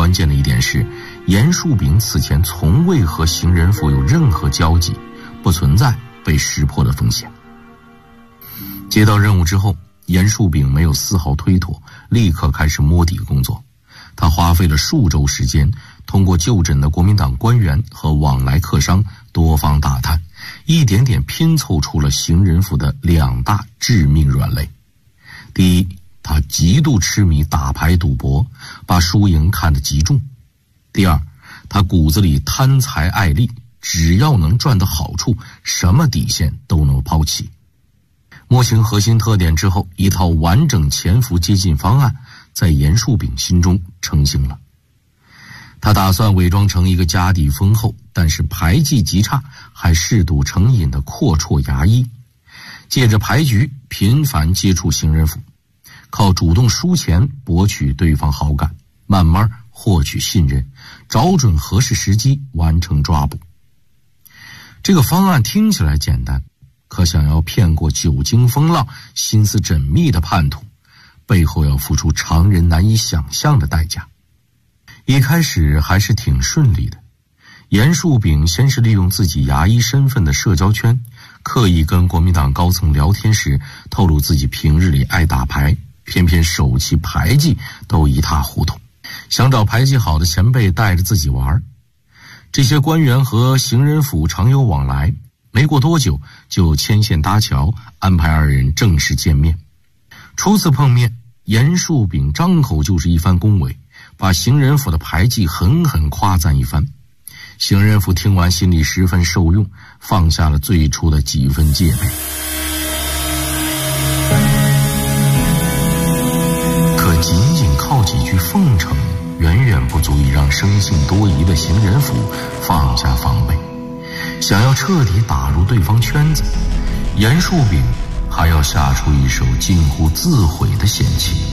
关键的一点是，严树炳此前从未和邢仁福有任何交集，不存在被识破的风险。接到任务之后，严树炳没有丝毫推脱，立刻开始摸底工作。他花费了数周时间，通过就诊的国民党官员和往来客商多方打探，一点点拼凑出了邢仁福的2大致命软肋。第一，他极度痴迷打牌赌博，把输赢看得极重。第二，他骨子里贪财爱利，只要能赚到好处，什么底线都能抛弃。摸清核心特点之后，一套完整潜伏接近方案在严树炳心中成型了。他打算伪装成一个家底丰厚但是牌技极差还嗜赌成瘾的阔绰牙医，借着牌局频繁接触邢仁福，靠主动输钱博取对方好感，慢慢获取信任，找准合适时机完成抓捕。这个方案听起来简单，可想要骗过久经风浪、心思缜密的叛徒，背后要付出常人难以想象的代价。一开始还是挺顺利的，严树炳先是利用自己牙医身份的社交圈，刻意跟国民党高层聊天时透露自己平日里爱打牌，偏偏手气牌技都一塌糊涂，想找牌技好的前辈带着自己玩。这些官员和邢仁福常有往来，没过多久就牵线搭桥，安排2人正式见面。初次碰面，严树炳张口就是一番恭维，把邢仁福的牌技狠狠夸赞一番。邢仁福听完心里十分受用，放下了最初的几分戒备。可仅仅靠几句奉承，远远不足以让生性多疑的邢仁福放下防备。想要彻底打入对方圈子，严树炳还要下出一手近乎自毁的险棋。